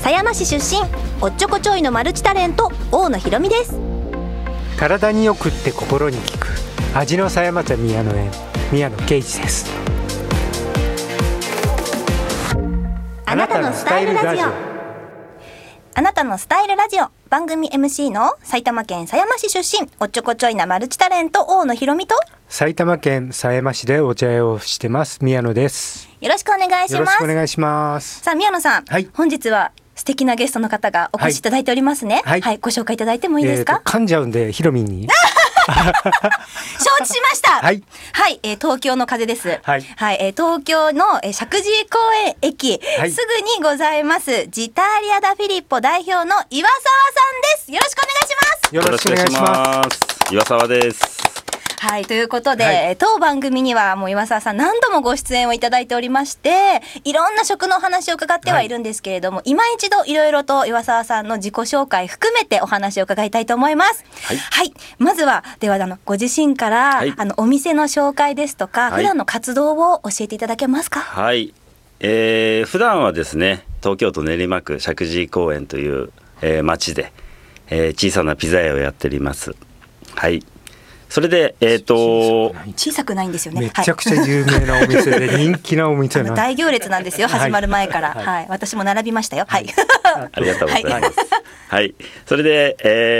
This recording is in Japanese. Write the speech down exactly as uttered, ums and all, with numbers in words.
狭山市出身、おっちょこちょいのマルチタレント、大野ひろみです。 体によくって心に効く味の狭山茶宮野園、宮野啓一です。 あなたのスタイルラジオ。あなたのスタイルラジオ、番組 エムシー の埼玉県狭山市出身、おっちょこちょいなマルチタレント、大野ひろみと埼玉県狭山市でお茶屋をしてます宮野です。 よろしくお願いします。 よろしくお願いします。 さあ宮野さん、はい、本日は素敵なゲストの方がお越しいただいておりますね。はい、はい、ご紹介いただいてもいいですか？ えー、噛んじゃうんでひろみに承知しました。はい、はい、えー、東京の風です。はい、はい、えー、東京の、えー、石神井公園駅、はい、すぐにございますジタリアダフィリッポ代表の岩沢さんです。よろしくお願いします。 よろしくお願いします。 岩沢です。 はい、ということで、はい、当番組にはもう岩沢さん何度もご出演をいただいておりまして、いろんな食のお話を伺ってはいるんですけれども、はい、今一度いろいろと岩沢さんの自己紹介含めてお話を伺いたいと思います。はい、はい、まずはではあのご自身から、はい、あのお店の紹介ですとか、はい、普段の活動を教えていただけますか？ はい、えー、普段はですね、東京都練馬区石神井公園という、えー、町で、えー、小さなピザ屋をやっております。はい、それで、えー、と小さくないんですよね。 めちゃくちゃ有名なお店で人気なお店なん大行列なんですよ、始まる前から、はいはい、私も並びましたよ。はい、 ありがとうございます。はい、はい、それで、えー